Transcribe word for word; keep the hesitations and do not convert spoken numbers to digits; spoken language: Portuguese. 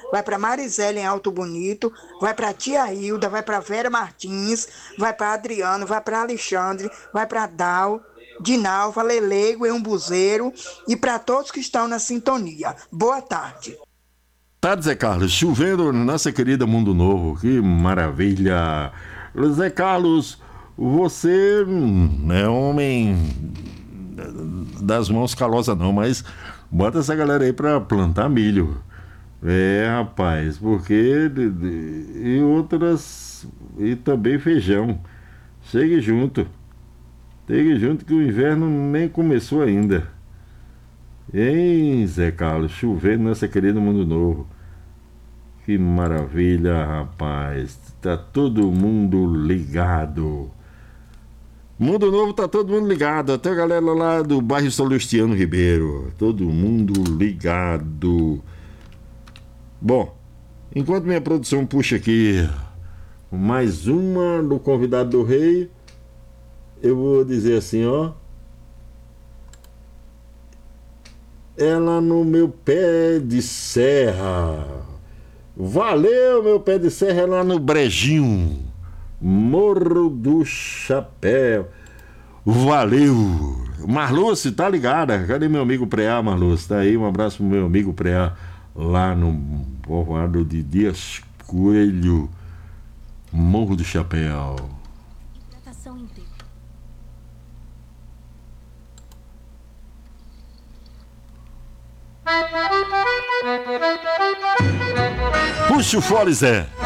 vai para Marisela em Alto Bonito, vai para Tia Hilda, vai para Vera Martins, vai para Adriano, vai para Alexandre, vai para Dal, Dinalva, Lelego e Umbuzeiro e para todos que estão na sintonia. Boa tarde. Tarde, Zé Carlos. Chovendo na nossa querida Mundo Novo. Que maravilha. Zé Carlos, você não é homem das mãos calosas não, mas bota essa galera aí pra plantar milho. É, rapaz, porque e outras e também feijão. Chegue junto. Chegue junto que o inverno nem começou ainda. Hein, Zé Carlos, chovendo nessa querida Mundo Novo. Que maravilha, rapaz. Tá todo mundo ligado. Mundo Novo tá todo mundo ligado. Até a galera lá do bairro Salustiano Ribeiro. Todo mundo ligado. Bom, enquanto minha produção puxa aqui mais uma do Convidado do Rei, eu vou dizer assim, ó. Ela no meu pé de serra. Valeu, meu pé de serra, lá no Brejinho, Morro do Chapéu. Valeu. Marluce, tá ligada? Cadê meu amigo Preá, Marluce? Tá aí, um abraço pro meu amigo Preá, lá no povoado de Dias Coelho, Morro do Chapéu. Hidratação inteira. Puxa o fole, Zé.